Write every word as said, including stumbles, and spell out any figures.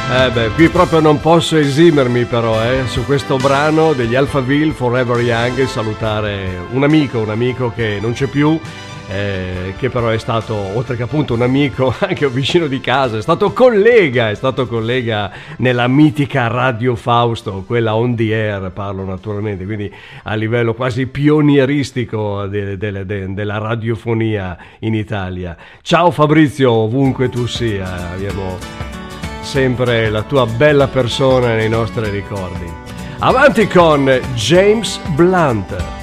Eh beh, qui proprio non posso esimermi però, eh, su questo brano degli Alphaville, Forever Young, salutare un amico, un amico che non c'è più, eh, che però è stato, oltre che appunto un amico, anche un vicino di casa, è stato collega, è stato collega nella mitica Radio Fausto, quella on the air, parlo naturalmente, quindi a livello quasi pionieristico de, de, de, della radiofonia in Italia. Ciao Fabrizio, ovunque tu sia, abbiamo sempre la tua bella persona nei nostri ricordi. Avanti con James Blunt.